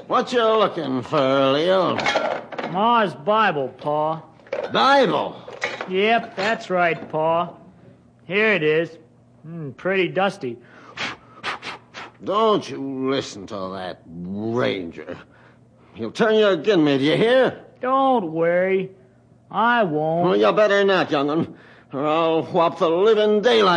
What you looking for, Leo? Ma's Bible, Pa. Bible? Yep, that's right, Pa. Here it is. Pretty dusty. Don't you listen to that ranger. He'll turn you again me, do you hear? Don't worry. I won't. Well, you better not, young'un, or I'll whop the living daylight